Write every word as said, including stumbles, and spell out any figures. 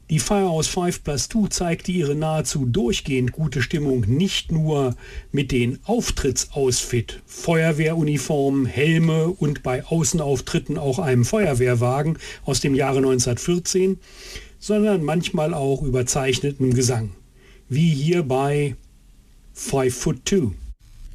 Die Firehouse Five plus Two zeigte ihre nahezu durchgehend gute Stimmung nicht nur mit den Auftrittsoutfit, Feuerwehruniformen, Helme und bei Außenauftritten auch einem Feuerwehrwagen aus dem Jahre neunzehnhundertvierzehn, sondern manchmal auch überzeichnetem Gesang, wie hier bei Five Foot Two.